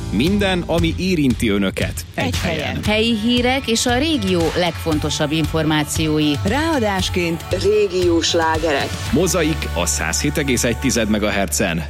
Minden, ami érinti önöket. Egy helyen. Helyi hírek és a régió legfontosabb információi. Ráadásként régiós slágerek. Mozaik a 107,1 MHz-en.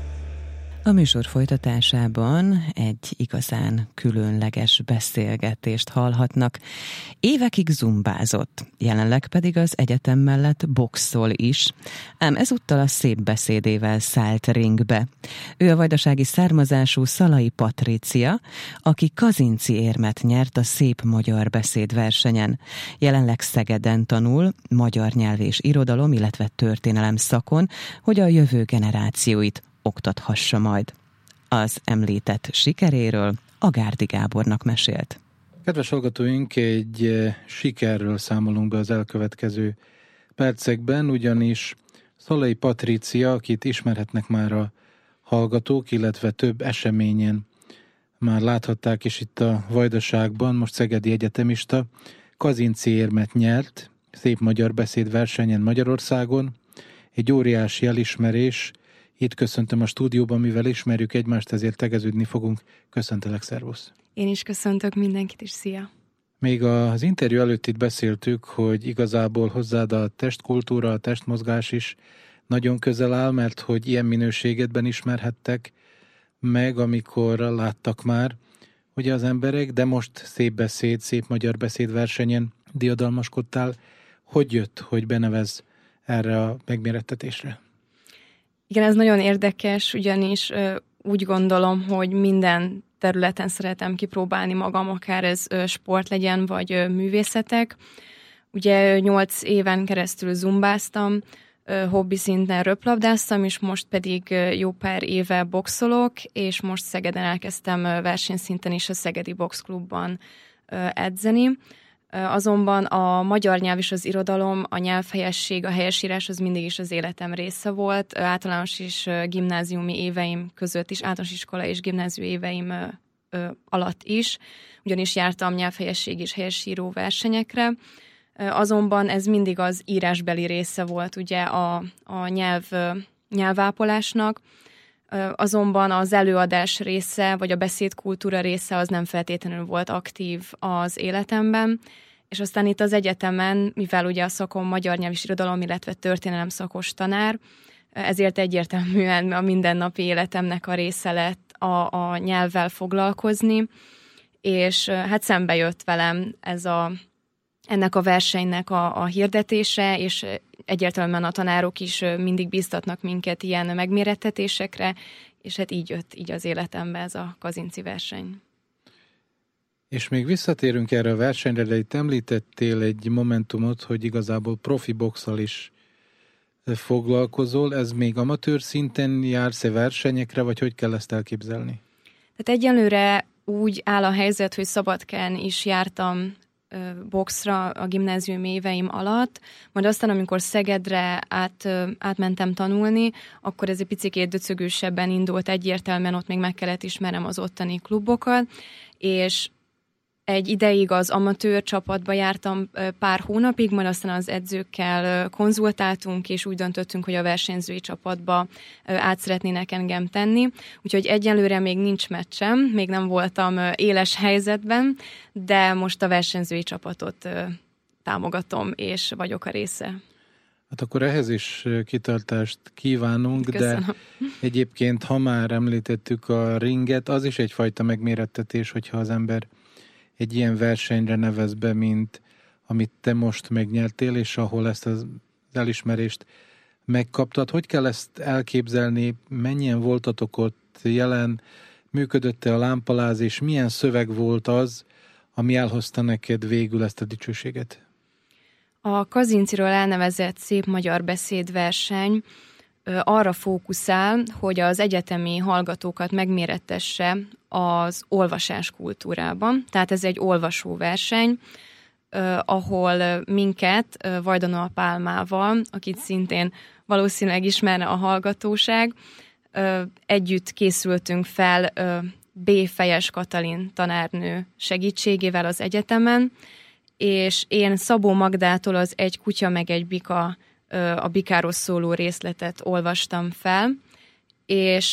A műsor folytatásában egy igazán különleges beszélgetést hallhatnak. Évekig zumbázott, jelenleg pedig az egyetem mellett boxol is, ám ezúttal a szép beszédével szállt ringbe. Ő a vajdasági származású Szalai Patrícia, aki Kazinczy érmet nyert a Szép Magyar Beszéd versenyen. Jelenleg Szegeden tanul, magyar nyelv és irodalom, illetve történelem szakon, hogy a jövő generációit oktathassa majd. Az említett sikeréről Agárdi Gábornak mesélt. Kedves hallgatóink, egy sikerről számolunk be az elkövetkező percekben, ugyanis Szalai Patrícia, akit ismerhetnek már a hallgatók, illetve több eseményen már láthatták is itt a Vajdaságban, most szegedi egyetemista, Kazinczy érmet nyert, Szép Magyar Beszéd versenyen Magyarországon, egy óriási elismerés. Itt köszöntöm a stúdióban, mivel ismerjük egymást, ezért tegeződni fogunk. Köszöntelek, szervusz! Én is köszöntök mindenkit, és szia! Még az interjú előtt itt beszéltük, hogy igazából hozzád a testkultúra, a testmozgás is nagyon közel áll, mert hogy ilyen minőségedben ismerhettek meg, amikor láttak már ugye az emberek, de most Szép Magyar Beszéd versenyen diadalmaskodtál. Hogy jött, hogy benevez erre a megmérettetésre? Igen, ez nagyon érdekes, ugyanis úgy gondolom, hogy minden területen szeretem kipróbálni magam, akár ez sport legyen, vagy művészetek. Ugye 8 éven keresztül zumbáztam, hobbi szinten röplabdáztam, és most pedig jó pár éve boxolok, és most Szegeden elkezdtem versenyszinten is a Szegedi Boxklubban edzeni. Azonban a magyar nyelv és az irodalom, a nyelvhelyesség, a helyesírás az mindig is az életem része volt. Általános és gimnáziumi éveim között is, általános iskola és gimnáziumi éveim alatt is, ugyanis jártam nyelvhelyesség és helyesíró versenyekre. Azonban ez mindig az írásbeli része volt ugye a nyelvápolásnak. Azonban az előadás része, vagy a beszédkultúra része az nem feltétlenül volt aktív az életemben, és aztán itt az egyetemen, mivel ugye a szakom magyar nyelv és irodalom, illetve történelem szakos tanár, ezért egyértelműen a mindennapi életemnek a része lett a nyelvvel foglalkozni, és hát szembe jött velem ennek a versenynek a hirdetése, és egyértelműen a tanárok is mindig bíztatnak minket ilyen megmérettetésekre, és hát így jött így az életembe ez a Kazinczy verseny. És még visszatérünk erre a versenyre, de itt említettél egy momentumot, hogy igazából profi boxal is foglalkozol. Ez még amatőr szinten jársz-e versenyekre, vagy hogy kell ezt elképzelni? Tehát egyelőre úgy áll a helyzet, hogy Szabadkán is jártam boxra a gimnázium éveim alatt, majd aztán, amikor Szegedre átmentem tanulni, akkor ez egy picikét döcögősebben indult, egyértelműen ott még meg kellett ismernem az ottani klubokat, és egy ideig az amatőr csapatba jártam pár hónapig, majd aztán az edzőkkel konzultáltunk, és úgy döntöttünk, hogy a versenyzői csapatba át szeretnének engem tenni. Úgyhogy egyelőre még nincs meccsem, még nem voltam éles helyzetben, de most a versenyzői csapatot támogatom, és vagyok a része. Hát akkor ehhez is kitartást kívánunk, köszönöm. De egyébként, ha már említettük a ringet, az is egyfajta megmérettetés, hogyha az ember egy ilyen versenyre nevez be, mint amit te most megnyertél, és ahol ezt az elismerést megkaptad. Hogy kell ezt elképzelni? Mennyien voltatok ott jelen? Működött-e a lámpaláz, és milyen szöveg volt az, ami elhozta neked végül ezt a dicsőséget? A Kazinczyról elnevezett Szép Magyar Beszéd verseny arra fókuszál, hogy az egyetemi hallgatókat megmérettesse az olvasás kultúrában. Tehát ez egy olvasóverseny, ahol minket Vajda Pálmával, akit szintén valószínűleg ismerne a hallgatóság, együtt készültünk fel B. Fejes Katalin tanárnő segítségével az egyetemen, és én Szabó Magdától az Egy kutya meg egy bika, a bikáról szóló részletet olvastam fel, és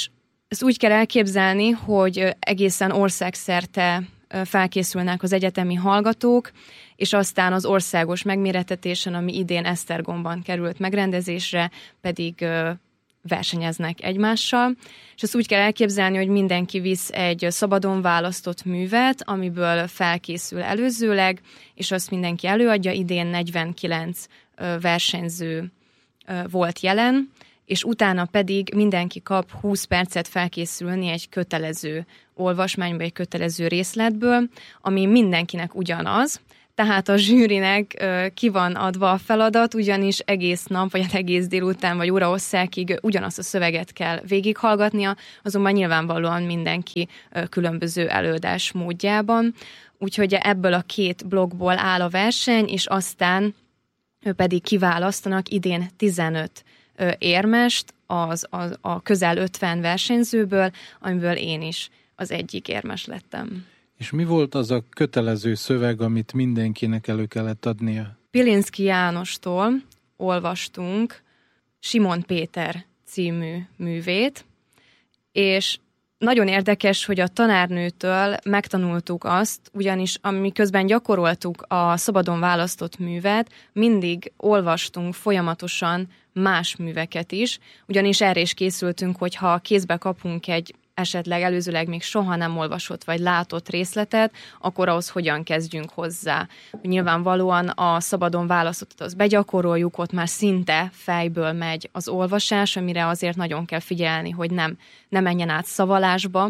Ezt úgy kell elképzelni, hogy egészen országszerte felkészülnek az egyetemi hallgatók, és aztán az országos megmérettetésen, ami idén Esztergomban került megrendezésre, pedig versenyeznek egymással. És ezt úgy kell elképzelni, hogy mindenki visz egy szabadon választott művet, amiből felkészül előzőleg, és azt mindenki előadja. Idén 49 versenyző volt jelen, és utána pedig mindenki kap 20 percet felkészülni egy kötelező olvasmányba, egy kötelező részletből, ami mindenkinek ugyanaz. Tehát a zsűrinek ki van adva a feladat, ugyanis egész nap, vagy egész délután, vagy órahosszakig ugyanazt a szöveget kell végighallgatnia, azonban nyilvánvalóan mindenki különböző előadás módjában. Úgyhogy ebből a 2 blokkból áll a verseny, és aztán pedig kiválasztanak idén 15 érmest a közel 50 versenyzőből, amiből én is az egyik érmes lettem. És mi volt az a kötelező szöveg, amit mindenkinek elő kellett adnia? Pilinszky Jánostól olvastunk Simon Péter című művét, és nagyon érdekes, hogy a tanárnőtől megtanultuk azt, ugyanis amiközben gyakoroltuk a szabadon választott művet, mindig olvastunk folyamatosan más műveket is, ugyanis erre is készültünk, hogy ha kézbe kapunk egy esetleg előzőleg még soha nem olvasott vagy látott részletet, akkor ahhoz hogyan kezdjünk hozzá. Nyilvánvalóan a szabadon választottat azt begyakoroljuk, ott már szinte fejből megy az olvasás, amire azért nagyon kell figyelni, hogy nem menjen át szavalásba,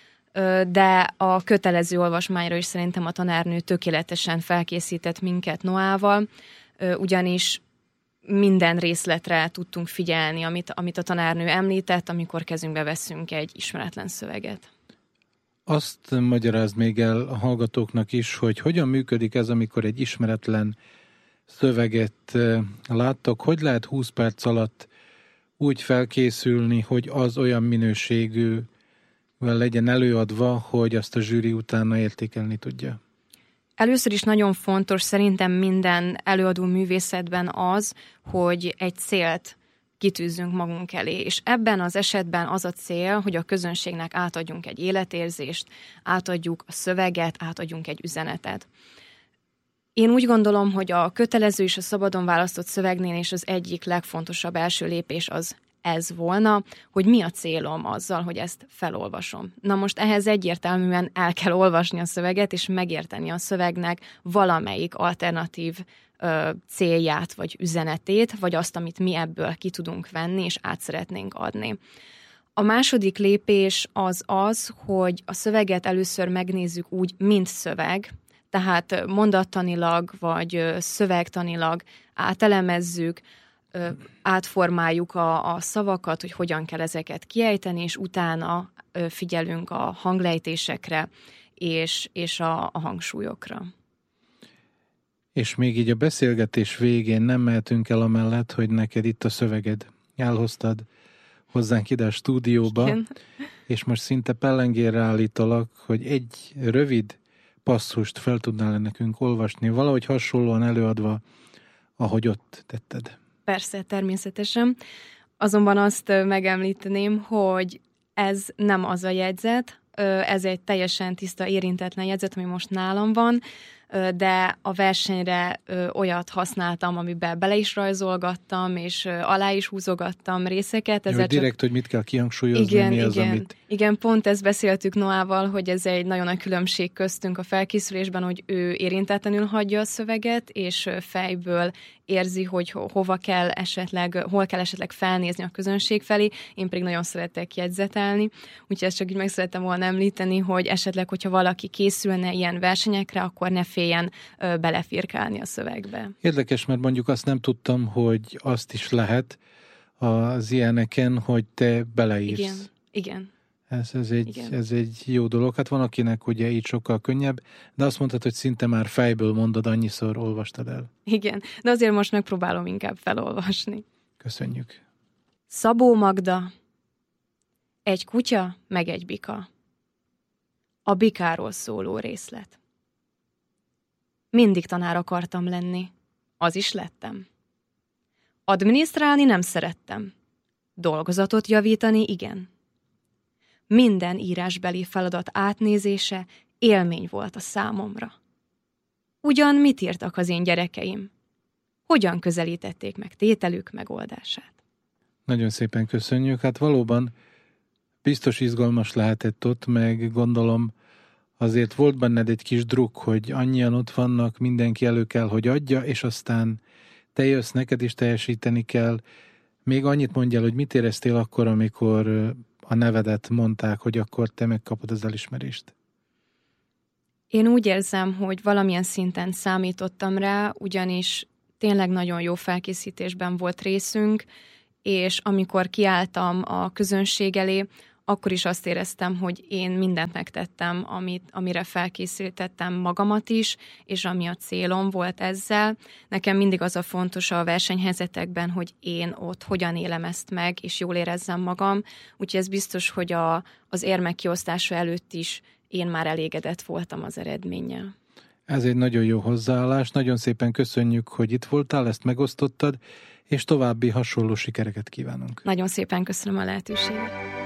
de a kötelező olvasmányra is szerintem a tanárnő tökéletesen felkészített minket Noával, ugyanis minden részletre tudtunk figyelni, amit a tanárnő említett, amikor kezünkbe veszünk egy ismeretlen szöveget. Azt magyarázd még el a hallgatóknak is, hogy hogyan működik ez, amikor egy ismeretlen szöveget láttak, hogy lehet 20 perc alatt úgy felkészülni, hogy az olyan minőségűvel legyen előadva, hogy azt a zsűri utána értékelni tudja. Először is nagyon fontos szerintem minden előadó művészetben az, hogy egy célt kitűzzünk magunk elé, és ebben az esetben az a cél, hogy a közönségnek átadjunk egy életérzést, átadjuk a szöveget, átadjunk egy üzenetet. Én úgy gondolom, hogy a kötelező és a szabadon választott szövegnél is az egyik legfontosabb első lépés az ez volna, hogy mi a célom azzal, hogy ezt felolvasom. Na most ehhez egyértelműen el kell olvasni a szöveget, és megérteni a szövegnek valamelyik alternatív célját, vagy üzenetét, vagy azt, amit mi ebből ki tudunk venni, és át szeretnénk adni. A második lépés az, hogy a szöveget először megnézzük úgy, mint szöveg, tehát mondattanilag, vagy szövegtanilag átelemezzük, átformáljuk a szavakat, hogy hogyan kell ezeket kiejteni, és utána figyelünk a hanglejtésekre és a hangsúlyokra. És még így a beszélgetés végén nem mehetünk el amellett, hogy neked itt a szöveged. Elhoztad hozzánk ide a stúdióba, igen. És most szinte pellengérre állítalak, hogy egy rövid passzust fel tudnál nekünk olvasni, valahogy hasonlóan előadva, ahogy ott tetted. Persze, természetesen. Azonban azt megemlíteném, hogy ez nem az a jegyzet, ez egy teljesen tiszta, érintetlen jegyzet, ami most nálam van, de a versenyre olyat használtam, amiben bele is rajzolgattam, és alá is húzogattam részeket. Jó, direkt, hogy mit kell kihangsúlyozni, mi az, amit... Igen, pont ezt beszéltük Noával, hogy ez egy nagyon nagy különbség köztünk a felkészülésben, hogy ő érintetlenül hagyja a szöveget, és fejből érzi, hogy hol kell esetleg felnézni a közönség felé. Én pedig nagyon szeretek jegyzetelni, úgyhogy ezt csak így meg szerettem volna említeni, hogy esetleg, hogyha valaki készülne ilyen versenyekre, akkor ne féljen belefirkálni a szövegbe. Érdekes, mert mondjuk azt nem tudtam, hogy azt is lehet az ilyeneken, hogy te beleírsz. Igen. Ez egy jó dolog. Hát van, akinek ugye így sokkal könnyebb, de azt mondtad, hogy szinte már fejből mondod, annyiszor olvastad el. Igen, de azért most megpróbálom inkább felolvasni. Köszönjük. Szabó Magda, egy kutya, meg egy bika. A bikáról szóló részlet. Mindig tanár akartam lenni. Az is lettem. Adminisztrálni nem szerettem. Dolgozatot javítani igen. minden írásbeli feladat átnézése élmény volt a számomra. Ugyan mit írtak az én gyerekeim? Hogyan közelítették meg tételük megoldását? Nagyon szépen köszönjük. Hát valóban biztos izgalmas lehetett ott, meg gondolom azért volt benned egy kis druk, hogy annyian ott vannak, mindenki elő kell, hogy adja, és aztán te jössz, neked is teljesíteni kell. Még annyit mondjál, hogy mit éreztél akkor, amikor a nevedet mondták, hogy akkor te megkapod az elismerést? Én úgy érzem, hogy valamilyen szinten számítottam rá, ugyanis tényleg nagyon jó felkészítésben volt részünk, és amikor kiálltam a közönség elé, akkor is azt éreztem, hogy én mindent megtettem, amire felkészítettem magamat is, és ami a célom volt ezzel. Nekem mindig az a fontos a versenyhelyzetekben, hogy én ott hogyan élem ezt meg, és jól érezzem magam. Úgyhogy ez biztos, hogy az érmek kiosztása előtt is én már elégedett voltam az eredménnyel. Ez egy nagyon jó hozzáállás. Nagyon szépen köszönjük, hogy itt voltál, ezt megosztottad, és további hasonló sikereket kívánunk. Nagyon szépen köszönöm a lehetőséget.